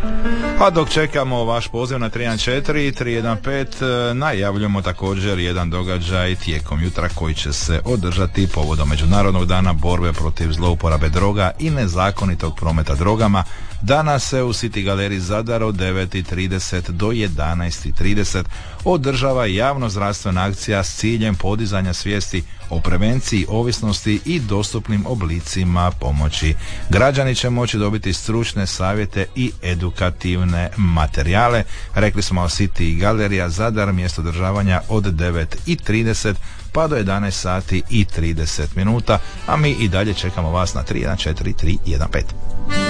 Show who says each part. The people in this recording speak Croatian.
Speaker 1: A dok čekamo vaš poziv na 314-315, najavljujemo također jedan događaj tijekom jutra koji će se održati povodom Međunarodnog dana borbe protiv zlouporabe droga i nezakonitog prometa drogama. Danas se u City galeriji Zadar od 9:30 do 11:30 održava javno-zdravstvena akcija s ciljem podizanja svijesti o prevenciji ovisnosti i dostupnim oblicima pomoći. Građani će moći dobiti stručne savjete i edukativne materijale. Rekli smo City galerija Zadar, mjesto održavanja od 9:30 pa do 11:30, a mi i dalje čekamo vas na 314-315.